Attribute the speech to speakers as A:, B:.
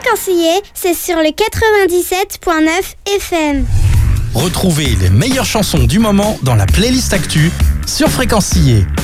A: Fréquencier, c'est sur le 97.9 FM.
B: Retrouvez les meilleures chansons du moment dans la playlist Actu sur Fréquencier.